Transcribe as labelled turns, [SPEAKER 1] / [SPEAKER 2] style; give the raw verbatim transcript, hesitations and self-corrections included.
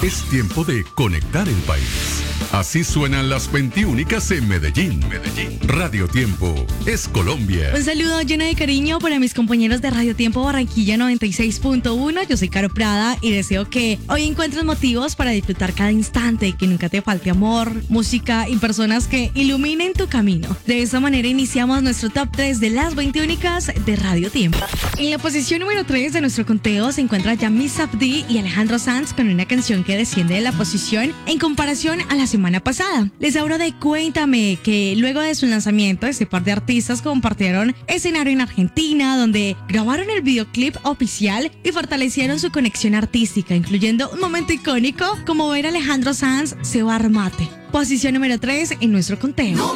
[SPEAKER 1] Es tiempo de conectar el país. Así suenan las veintiúnicas en Medellín. Medellín. Radio Tiempo es Colombia.
[SPEAKER 2] Un saludo lleno de cariño para mis compañeros de Radio Tiempo Barranquilla noventa y seis punto uno. Yo soy Caro Prada y deseo que hoy encuentres motivos para disfrutar cada instante, que nunca te falte amor, música y personas que iluminen tu camino. De esta manera iniciamos nuestro top tres de las veintiúnicas de Radio Tiempo. En la posición número tres de nuestro conteo se encuentra Yamis Abdi y Alejandro Sanz con una canción que desciende de la posición en comparación a la semana pasada. Les hablo de Cuéntame, que luego de su lanzamiento este par de artistas compartieron escenario en Argentina, donde grabaron el videoclip oficial y fortalecieron su conexión artística, incluyendo un momento icónico como ver a Alejandro Sanz cebar mate. Posición número tres en nuestro conteo.